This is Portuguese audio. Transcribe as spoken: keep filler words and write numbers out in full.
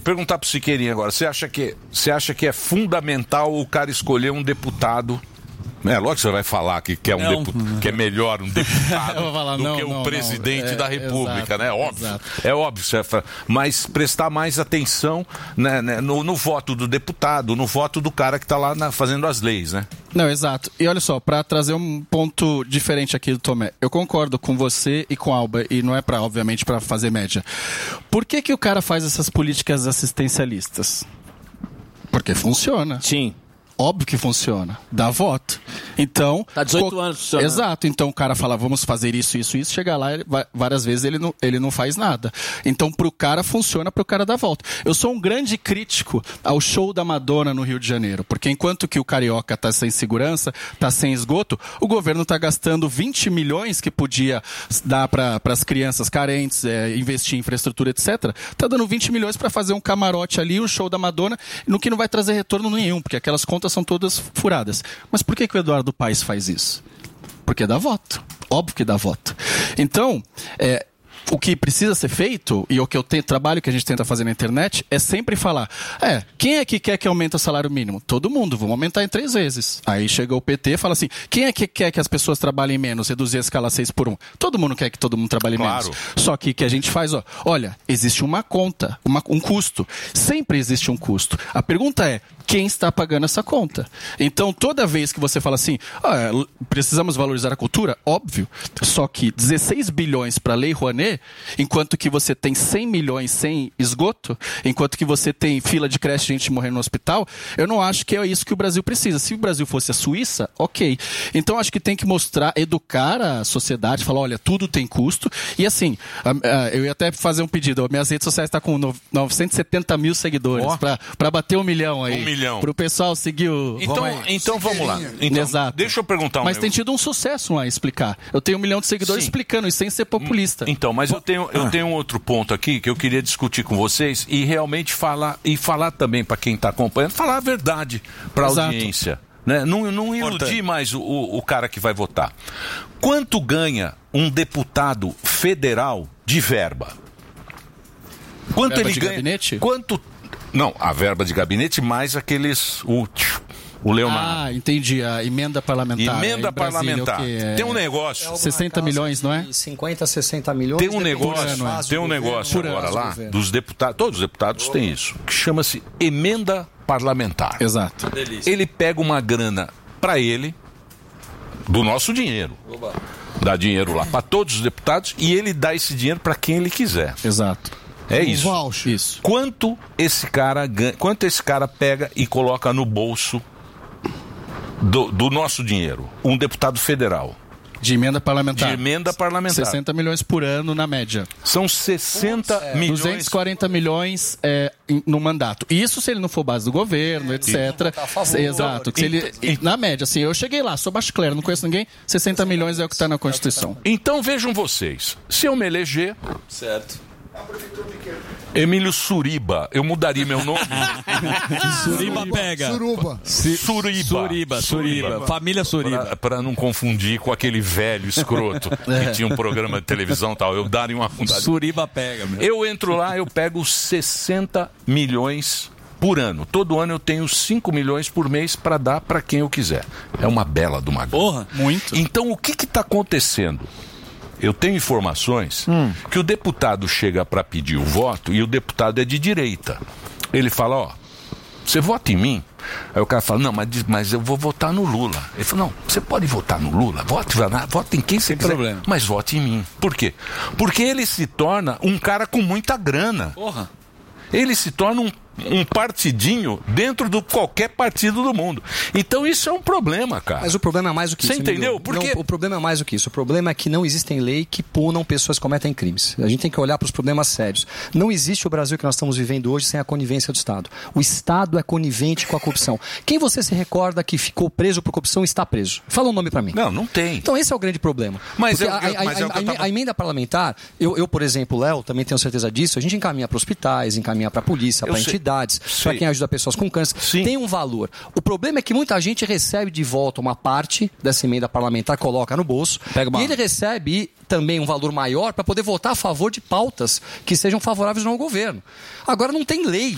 perguntar pro Siqueirinha agora. Você acha que, você acha que é fundamental o cara escolher um deputado? É lógico que você vai falar que, que, é, um não. depu... que é melhor um deputado falar, do não, que um não, presidente não. É, da República, exato, né? Óbvio. Exato. É óbvio, chefe. Mas prestar mais atenção, né, né, no, no voto do deputado, no voto do cara que está lá na, fazendo as leis, né? Não, exato. E olha só, para trazer um ponto diferente aqui do Tomé, eu concordo com você e com a Alba, e não é para, obviamente, para fazer média. Por que que o cara faz essas políticas assistencialistas? Porque funciona. Sim. Óbvio que funciona. Dá voto. Então... Tá dezoito co- anos funcionando. Exato. Então o cara fala, vamos fazer isso, isso, isso. Chega lá, ele vai- várias vezes ele não, ele não faz nada. Então pro cara funciona, pro cara dar volta. Eu sou um grande crítico ao show da Madonna no Rio de Janeiro. Porque enquanto que o carioca tá sem segurança, tá sem esgoto, o governo tá gastando vinte milhões que podia dar para as crianças carentes, é, investir em infraestrutura, etcétera. Tá dando vinte milhões para fazer um camarote ali, um show da Madonna, no que não vai trazer retorno nenhum, porque aquelas contas são todas furadas. Mas por que que o Eduardo Paes faz isso? Porque dá voto. Óbvio que dá voto. Então, é, o que precisa ser feito, e o que eu tenho, trabalho que a gente tenta fazer na internet, é sempre falar, é, quem é que quer que aumente o salário mínimo? Todo mundo, vamos aumentar em três vezes. Aí chega o P T e fala assim, quem é que quer que as pessoas trabalhem menos, reduzir a escala seis por um? Todo mundo quer que todo mundo trabalhe Claro. menos. Só que que a gente faz, ó, olha, existe uma conta, uma, um custo. Sempre existe um custo. A pergunta é, quem está pagando essa conta? Então, toda vez que você fala assim, ah, precisamos valorizar a cultura, óbvio, só que dezesseis bilhões para a Lei Rouanet, enquanto que você tem cem milhões sem esgoto, enquanto que você tem fila de creche, gente morrendo no hospital, eu não acho que é isso que o Brasil precisa. Se o Brasil fosse a Suíça, ok. Então, acho que tem que mostrar, educar a sociedade, falar, olha, tudo tem custo. E assim, a- a- eu ia até fazer um pedido, minhas redes sociais estão com no- novecentos e setenta mil seguidores, Ó. para bater um milhão aí. Um milhão. Pro pessoal seguir o... Então, Vamos aí. então vamos lá. Então, Exato. deixa eu perguntar um Mas tem negócio. tido um sucesso lá em explicar. Eu tenho um milhão de seguidores Sim. explicando isso sem ser populista. Então, mas eu tenho, eu tenho um outro ponto aqui que eu queria discutir com vocês e realmente falar, e falar também para quem está acompanhando, falar a verdade para a Exato. audiência. Né? Não, não iludir mais o, o cara que vai votar. Quanto ganha um deputado federal de verba? Quanto Verba ele de ganha? gabinete? Quanto? Não, a verba de gabinete mais aqueles. O, o Leonardo. Ah, entendi. A emenda parlamentar. Emenda Em Brasília, parlamentar. o quê? É Tem um negócio. sessenta milhões, não é? cinquenta, sessenta milhões. Tem um depende negócio, da fase tem do um governo, negócio da agora fase do lá governo. dos deputados, todos os deputados têm isso, que chama-se emenda parlamentar. Exato. Ele pega uma grana para ele do nosso dinheiro. Dá dinheiro lá para todos os deputados e ele dá esse dinheiro para quem ele quiser. Exato. É isso. voucher. Isso. Quanto esse cara ganha, quanto esse cara pega e coloca no bolso do, do nosso dinheiro? Um deputado federal. De emenda parlamentar. De emenda parlamentar. sessenta milhões por ano na média. São sessenta milhões. duzentos e quarenta milhões é, em- no mandato. Isso se ele não for base do governo, etcétera. votar a favor. Exato. Que se ele, e- na média, assim, eu cheguei lá, sou baixo clero, não conheço ninguém, sessenta milhões é o que está na Constituição. Então vejam vocês, se eu me eleger, Certo. Emílio Suriba, eu mudaria meu nome? Suriba pega. Suruba. Suriba. Suriba, Suriba. Família Suriba. Para não confundir com aquele velho escroto que tinha um programa de televisão e tal, eu daria uma mudada. Suriba pega, meu. Eu entro lá, eu pego sessenta milhões por ano. Todo ano eu tenho cinco milhões por mês para dar para quem eu quiser. É uma bela de uma grana. Porra. Muito. Então o que está acontecendo? Eu tenho informações Hum. que o deputado chega para pedir o voto e o deputado é de direita. Ele fala, ó, você vota em mim? Aí o cara fala, não, mas, diz- mas eu vou votar no Lula. Ele fala, não, você pode votar no Lula, vote, vote em quem você quiser, problema. mas vote em mim. Por quê? Porque ele se torna um cara com muita grana. Porra. Ele se torna um, um partidinho dentro de qualquer partido do mundo. Então isso é um problema, cara. Mas o problema é mais do que Você isso. entendeu? Emílio. Por Não, quê? o problema é mais do que isso. O problema é que não existem leis que punam pessoas que cometem crimes. A gente tem que olhar para os problemas sérios. Não existe o Brasil que nós estamos vivendo hoje sem a conivência do Estado. O Estado é conivente com a corrupção. Quem você se recorda que ficou preso por corrupção está preso? Fala um nome para mim. Não, não tem. Então esse é o grande problema. Mas Porque é o que eu- a, a- mas é o que eu a- tava- a emenda parlamentar, eu, eu, por exemplo, Léo, também tenho certeza disso, a gente encaminha para hospitais, encaminha para a polícia, Eu para sei. entidades, Sei. para quem ajuda pessoas com câncer. Sim. Tem um valor. O problema é que muita gente recebe de volta uma parte dessa emenda parlamentar, coloca no bolso, Pega uma- e ele recebe também um valor maior para poder votar a favor de pautas que sejam favoráveis ao governo. Agora não tem lei